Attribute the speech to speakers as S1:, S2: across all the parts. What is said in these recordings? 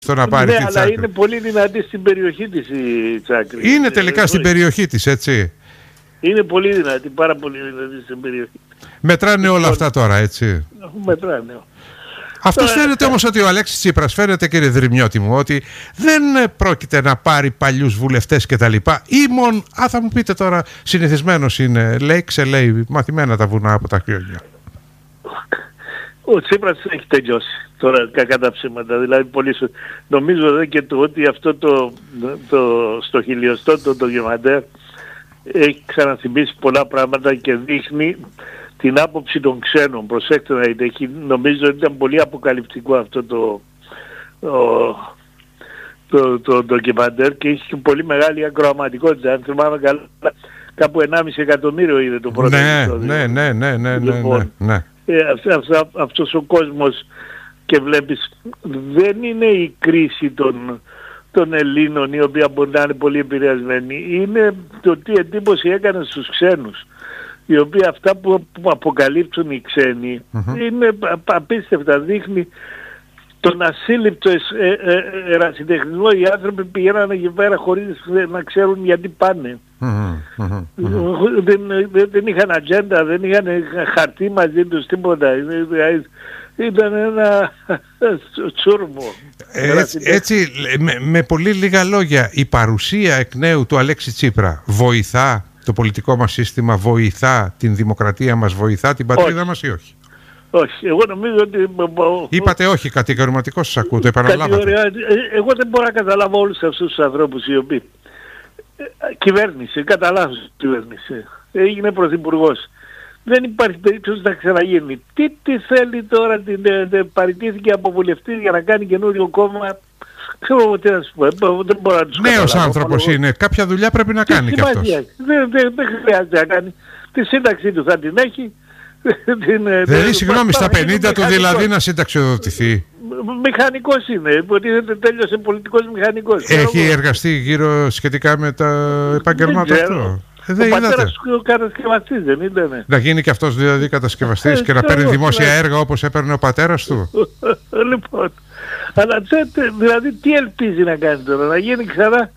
S1: στο να πάρει τη Τσάκρη.
S2: Αλλά είναι πολύ δυνατή στην περιοχή της η Τσάκρη.
S1: Είναι τελικά στην περιοχή της, έτσι.
S2: Είναι πολύ δυνατή, πάρα πολύ δυνατή στην περιοχή.
S1: Μετράνε όλα αυτά τώρα, έτσι.
S2: Μετράνε.
S1: Αυτό φαίνεται όμως ότι ο Αλέξης Τσίπρας, φαίνεται, κύριε Δρυμιώτη μου, ότι δεν πρόκειται να πάρει παλιούς βουλευτές και τα λοιπά. Ή μόνο, θα μου πείτε τώρα, συνηθισμένος είναι, λέει, ξελέει, μαθημένα τα βουνά από τα κρυόγια.
S2: Ο Τσίπρας έχει τελειώσει τώρα, κακά τα ψέματα. Δηλαδή, νομίζω δε και το ότι αυτό στο χιλιοστό το ντοκιμαντέρ έχει ξαναθυμίσει πολλά πράγματα και δείχνει την άποψη των ξένων. Προσέξτε να δείτε, νομίζω ότι ήταν πολύ αποκαλυπτικό αυτό το ντοκιμαντέρ και είχε πολύ μεγάλη ακροαματικότητα. Αν θυμάμαι καλά, κάπου 1,5 εκατομμύριο είδε το πρώτο επεισόδιο.
S1: Ναι.
S2: Αυτός ο κόσμος, και βλέπεις, δεν είναι η κρίση των Ελλήνων, οι οποίοι μπορεί να είναι πολύ επηρεασμένοι. Είναι το τι εντύπωση έκανε στους ξένους, οι οποίοι αυτά που αποκαλύπτουν οι ξένοι είναι απίστευτα. Δείχνει τον ασύλληπτο ερασιτεχνισμό. Οι άνθρωποι πηγαίνανε εκεί πέρα χωρίς να ξέρουν γιατί πάνε. Δεν είχαν ατζέντα, δεν είχαν χαρτί μαζί τους, τίποτα. Ήταν ένα τσούρμο.
S1: Έτσι, με πολύ λίγα λόγια, η παρουσία εκ νέου του Αλέξη Τσίπρα βοηθά το πολιτικό μας σύστημα, βοηθά την δημοκρατία μας, βοηθά την πατρίδα μας ή όχι?
S2: Όχι, εγώ νομίζω ότι...
S1: Είπατε όχι, κατηγορηματικό σας ακούω, το επαναλάβατε.
S2: Εγώ δεν μπορώ να καταλάβω όλους αυτούς τους ανθρώπους οι οποίοι... Κυβέρνηση, κατά λάθος κυβέρνηση. Έγινε πρωθυπουργός. Δεν υπάρχει περίπτωση να ξαναγίνει. Τι θέλει τώρα, παραιτήθηκε από βουλευτή για να κάνει καινούριο κόμμα. Ξέρω τι να σου πω, δεν μπορώ να τους καταλάβω.
S1: Νέος άνθρωπος είναι, κάποια δουλειά πρέπει να κάνει κι αυτός.
S2: Δεν χρειάζεται να κάνει. Τη σύνταξή του θα την έχει.
S1: Δηλαδή, συγγνώμη, στα 50 του δηλαδή να συνταξιοδοτηθεί?
S2: Μηχανικός είναι, υποτίθεται τέλειωσε πολιτικός μηχανικός.
S1: Έχει εργαστεί γύρω σχετικά με τα επαγγελμάτα αυτό?
S2: Ο πατέρας του κατασκευαστής δεν ήτανε?
S1: Να γίνει και αυτός δηλαδή κατασκευαστής και να παίρνει δημόσια έργα όπως έπαιρνε ο πατέρας του?
S2: Λοιπόν, αλλά δηλαδή τι ελπίζει να κάνει τώρα, να γίνει ξανά?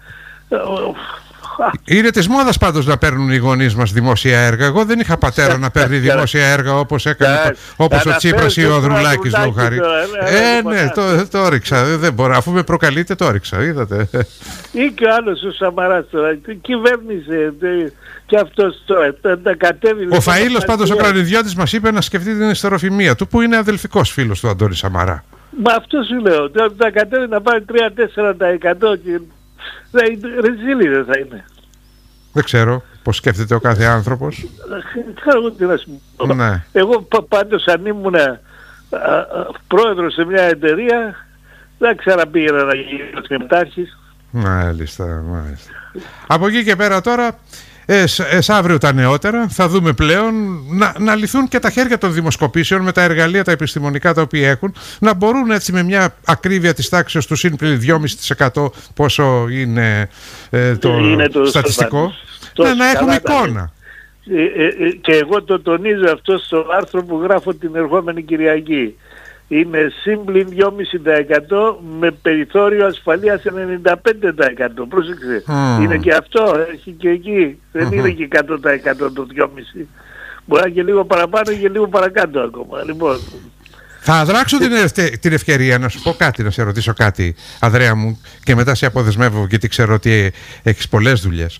S1: Είναι της μόδας πάντως να παίρνουν οι γονείς μας δημόσια έργα. Εγώ δεν είχα πατέρα να παίρνει δημόσια έργα όπως έκανε, όπως ο Τσίπρας ή ο Ανδρουλάκης, λόγω χάρη. Ναι, το έριξα. Δεν μπορώ, αφού με προκαλείτε το έριξα, είδατε.
S2: Ή και ο άλλος ο Σαμαράς τώρα, κυβέρνησε και αυτός τώρα, τα κατέβει.
S1: Ο Φαΐλος πάντως ο Κρανιδιώτης μας είπε να σκεφτεί την ιστεροφημία του, που είναι αδελφικός φίλος του Αντώνη Σαμαρά.
S2: Μα αυτό σου λέω, τα κατέβει να πάρει 3-4% και... Ρεζίλη δεν θα είναι.
S1: Δεν ξέρω πώς σκέφτεται ο κάθε άνθρωπος.
S2: Ξέρω τι να σου πω. Ναι. Εγώ πάντως αν ήμουν πρόεδρος σε μια εταιρεία δεν ξαναπήγαινα να γίνω συμμετάρχης.
S1: Μάλιστα. Από εκεί και πέρα τώρα αύριο τα νεότερα θα δούμε πλέον να λυθούν και τα χέρια των δημοσκοπήσεων με τα εργαλεία τα επιστημονικά τα οποία έχουν, να μπορούν έτσι με μια ακρίβεια της τάξης του συν 2,5% πόσο είναι το στατιστικό, να έχουμε εικόνα.
S2: Και εγώ το τονίζω αυτό στο άρθρο που γράφω την ερχόμενη Κυριακή. Είναι σύμπλην 2,5% με περιθώριο ασφαλείας 95%. Πρόσεξε. Είναι και αυτό, έχει και εκεί. Δεν είναι και 100% το 2,5%. Μπορεί να είναι και λίγο παραπάνω και λίγο παρακάτω ακόμα. Λοιπόν.
S1: Θα δράξω την ευκαιρία να σου πω κάτι, να σε ρωτήσω κάτι, Ανδρέα μου, και μετά σε αποδεσμεύω γιατί ξέρω ότι έχεις πολλές δουλειές.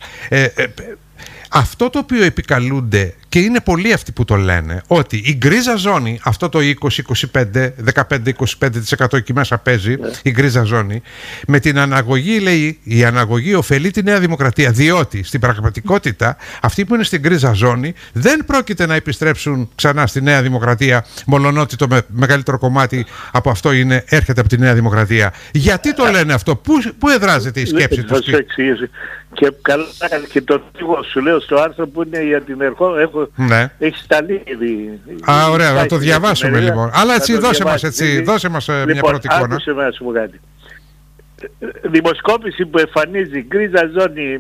S1: Αυτό το οποίο επικαλούνται, και είναι πολλοί αυτοί που το λένε, ότι η γκρίζα ζώνη, αυτό το 15% εκεί μέσα παίζει, η γκρίζα ζώνη, με την αναγωγή, λέει, η αναγωγή ωφελεί τη Νέα Δημοκρατία, διότι στην πραγματικότητα αυτοί που είναι στην γκρίζα ζώνη δεν πρόκειται να επιστρέψουν ξανά στη Νέα Δημοκρατία, μολονότι το μεγαλύτερο κομμάτι από αυτό έρχεται από τη Νέα Δημοκρατία. Γιατί το λένε αυτό, πού εδράζεται η σκέψη τους?
S2: Και καλά, και το εγώ σου λέω στο άρθρο που είναι για την έχει σταλεί ήδη.
S1: Ωραία, να το διαβάσουμε λοιπόν. Αλλά έτσι δώσε μας μια πρώτη εικόνα.
S2: Άκουσε να σου πω κάτι. Δημοσκόπηση που εμφανίζει γκρίζα ζώνη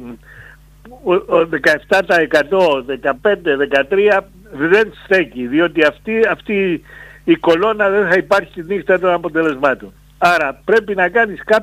S2: 17%, 15%, 13% δεν στέκει, διότι αυτή η κολόνα δεν θα υπάρχει τη νύχτα των αποτελεσμάτων. Άρα πρέπει να κάνεις